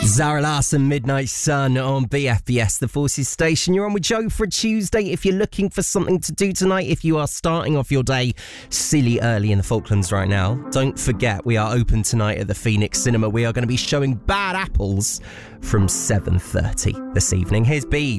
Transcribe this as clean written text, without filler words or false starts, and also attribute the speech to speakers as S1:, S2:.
S1: Zara Larsson, Midnight Sun on BFBS, the Forces Station. You're on with Joe for a Tuesday. If you're looking for something to do tonight, if you are starting off your day silly early in the Falklands right now, don't forget we are open tonight at the Phoenix Cinema. We are going to be showing Bad Apples from 7:30 this evening. Here's B.